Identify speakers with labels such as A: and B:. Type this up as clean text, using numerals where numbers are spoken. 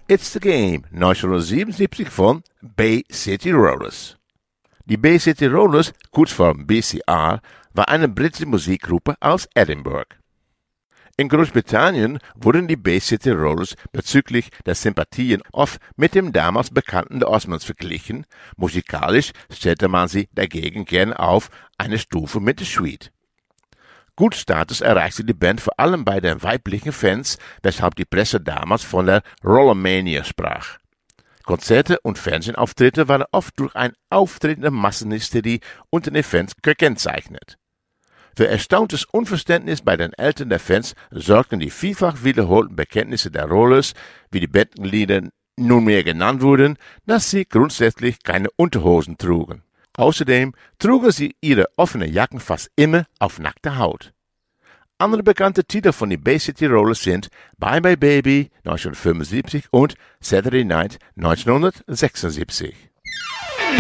A: It's the Game 1977 von Bay City Rollers. Die Bay City Rollers, kurzform BCR, war eine britische Musikgruppe aus Edinburgh. In Großbritannien wurden die Bay City Rollers bezüglich der Sympathien oft mit dem damals bekannten The Osmonds verglichen, musikalisch stellte man sie dagegen gern auf eine Stufe mit The Sweet. Kultstatus erreichte die Band vor allem bei den weiblichen Fans, weshalb die Presse damals von der Rollermania sprach. Konzerte und Fernsehauftritte waren oft durch eine auftretende Massenhysterie unter den Fans gekennzeichnet. Für erstauntes Unverständnis bei den Eltern der Fans sorgten die vielfach wiederholten Bekenntnisse der Rollers, wie die Bandmitglieder nunmehr genannt wurden, dass sie grundsätzlich keine Unterhosen trugen. Außerdem trugen sie ihre offenen Jacken fast immer auf nackter Haut. Andere bekannte Titel von den Bay City Rollers sind Bye Bye Baby 1975 und Saturday Night 1976.